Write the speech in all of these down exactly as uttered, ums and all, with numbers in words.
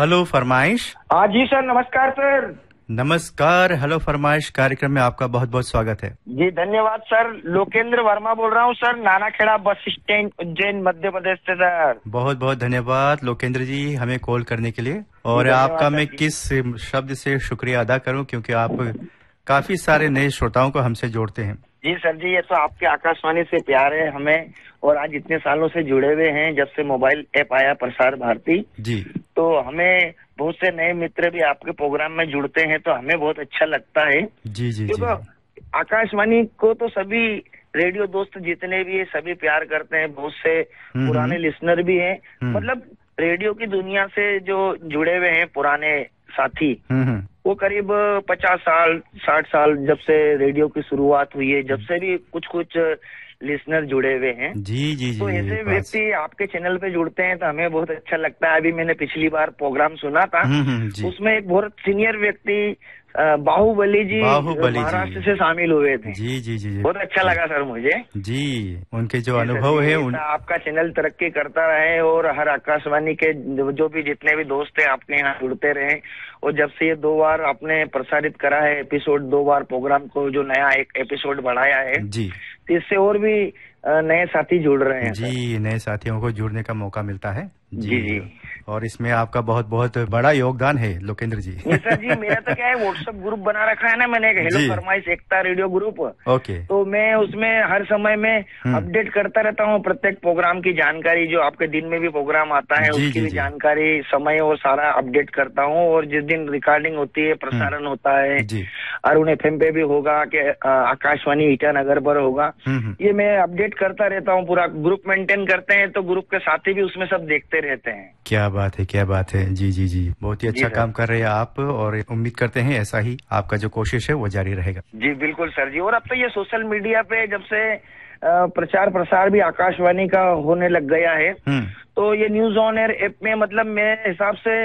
Hello फरमाइश। हाँ जी sir, नमस्कार सर। नमस्कार। हेलो फरमाइश कार्यक्रम में आपका बहुत बहुत स्वागत है। जी धन्यवाद सर। लोकेंद्र वर्मा बोल रहा हूँ sir, Nanakheda bus stand, Ujjain, Madhya Pradesh से सर। बहुत बहुत धन्यवाद लोकेंद्र जी हमें कॉल करने के लिए। और आपका मैं किस शब्द से शुक्रिया अदा करूं, क्योंकि आप काफी सारे नए श्रोताओं को हमसे जोड़ते हैं। जी सर जी, ये तो आपके आकाशवाणी से प्यार है हमें, और आज इतने सालों से जुड़े हुए हैं जब से मोबाइल ऐप आया प्रसार भारती जी, तो हमें बहुत से नए मित्र भी आपके प्रोग्राम में जुड़ते हैं, तो हमें बहुत अच्छा लगता है। जी जी जी। आकाशवाणी को तो सभी रेडियो दोस्त जितने भी है सभी प्यार करते हैं, बहुत से पुराने लिसनर भी हैं। मतलब रेडियो की दुनिया से जो जुड़े हुए हैं पुराने साथी, वो करीब पचास साल साठ साल जब से रेडियो की शुरुआत हुई है, जब से भी कुछ कुछ लिसनर जुड़े हुए हैं। जी जी जी। तो ऐसे व्यक्ति आपके चैनल पे जुड़ते हैं तो हमें बहुत अच्छा लगता है। अभी मैंने पिछली बार प्रोग्राम सुना था, उसमें एक बहुत सीनियर व्यक्ति बाहुबली जी महाराष्ट्र से शामिल हुए थे। जी जी जी, बहुत अच्छा लगा सर मुझे। जी, उनके जो अनुभव है उन... आपका चैनल तरक्की करता रहे और हर आकाशवाणी के जो भी जितने भी दोस्त हैं आपके यहाँ जुड़ते रहे। और जब से ये दो बार आपने प्रसारित करा है एपिसोड, दो बार प्रोग्राम को जो नया एक एपिसोड बढ़ाया है जी, तो इससे और भी नए साथी जुड़ रहे हैं जी। नए साथियों को जुड़ने का मौका मिलता है जी जी, जी। और इसमें आपका बहुत बहुत बड़ा योगदान है लोकेंद्र जी। सर जी, मेरा तो क्या है, व्हाट्सएप ग्रुप बना रखा है ना मैंने, एक हेलो फरमाइश एकता रेडियो ग्रुप। ओके। तो मैं उसमें हर समय में अपडेट करता रहता हूँ प्रत्येक प्रोग्राम की जानकारी, जो आपके दिन में भी प्रोग्राम आता है उसकी भी जानकारी, समय और सारा अपडेट करता हूँ। और जिस दिन रिकॉर्डिंग होती है, प्रसारण होता है, अरुण एफएम पे भी होगा कि आकाशवाणी ईटानगर पर होगा, ये मैं अपडेट करता रहता हूँ। पूरा ग्रुप मेंटेन करते हैं, तो ग्रुप के साथी भी उसमें सब देखते रहते हैं। क्या बात है, क्या बात है। जी जी जी, बहुत ही अच्छा काम कर रहे हैं आप, और उम्मीद करते हैं ऐसा ही आपका जो कोशिश है वो जारी रहेगा। जी बिल्कुल सर जी। और अब तो ये सोशल मीडिया पे जब से प्रचार प्रसार भी आकाशवाणी का होने लग गया है, तो ये न्यूज ऑन एयर ऐप में मतलब मेरे हिसाब से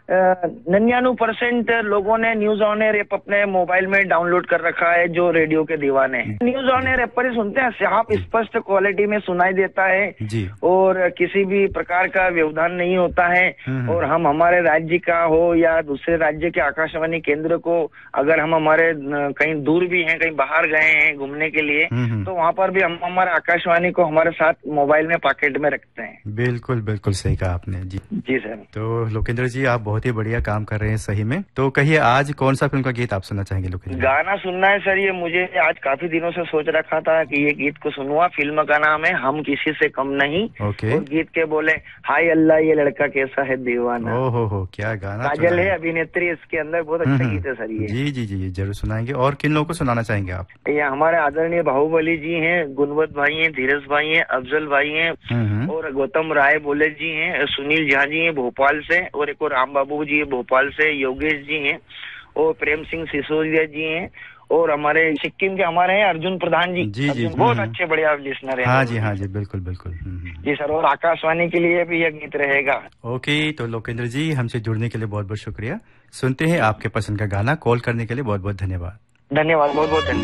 निन्यानवे परसेंट लोगों ने न्यूज ऑन एयर ऐप अपने मोबाइल में डाउनलोड कर रखा है, जो रेडियो के दीवाने हैं। न्यूज ऑन एयर ऐप पर ही सुनते हैं, साफ स्पष्ट क्वालिटी में सुनाई देता है जी, और किसी भी प्रकार का व्यवधान नहीं होता है। और हम हमारे राज्य का हो या दूसरे राज्य के आकाशवाणी केंद्र को, अगर हम हमारे कहीं दूर भी हैं, कहीं बाहर गए हैं घूमने के लिए, तो वहाँ पर भी हम हमारे आकाशवाणी को हमारे साथ मोबाइल में पॉकेट में रखते हैं। बिल्कुल बिल्कुल सही कहा आपने जी। जी सर। तो लोकेंद्र जी आप बहुत ही बढ़िया काम कर रहे हैं सही में। तो कहिए आज कौन सा फिल्म का गीत आप सुनना चाहेंगे लोकेंद्र? गाना सुनना है सर, ये मुझे आज काफी दिनों से सोच रखा था कि ये गीत को सुनूंगा। फिल्म का नाम है हम किसी से कम नहीं। ओके। और गीत के बोले, हाय अल्लाह ये लड़का कैसा है दीवाना। ओ हो हो, क्या गाना। काजल है अभिनेत्री इसके अंदर, बहुत अच्छा गीत है सर ये। जी जी जी जरूर सुनाएंगे। और किन लोगों को सुनाना चाहेंगे आप? ये हमारे आदरणीय बाहुबली जी हैं, गुणवंत भाई हैं, धीरज भाई हैं, अफजल भाई हैं, और गौतम राय बोले जी हैं, सुनील झा जी हैं भोपाल से, और एक और राम बाबू जी है भोपाल से, योगेश जी हैं, और प्रेम सिंह सिसोदिया जी हैं, और हमारे सिक्किम के हमारे हैं अर्जुन प्रधान जी। जी जी बहुत अच्छे बढ़िया लिसनर है। हाँ जी हाँ जी बिल्कुल बिल्कुल जी सर। और आकाशवाणी के लिए भी यह गीत रहेगा। ओके। तो लोकेंद्र जी हमसे जुड़ने के लिए बहुत बहुत शुक्रिया। सुनते हैं आपके पसंद का गाना। कॉल करने के लिए बहुत बहुत धन्यवाद। धन्यवाद, बहुत बहुत धन्यवाद।